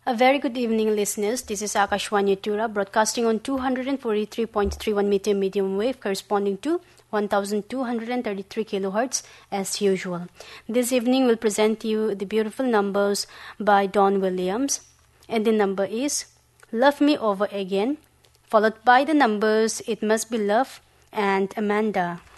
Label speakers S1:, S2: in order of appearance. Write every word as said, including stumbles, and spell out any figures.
S1: A very good evening, listeners. This is Akashwani Tura, broadcasting on two forty-three point three one meter medium wave, corresponding to one thousand two hundred thirty-three kilohertz as usual. This evening we'll present you the beautiful numbers by Don Williams, and the number is Love Me Over Again, followed by the numbers It Must Be Love and Amanda.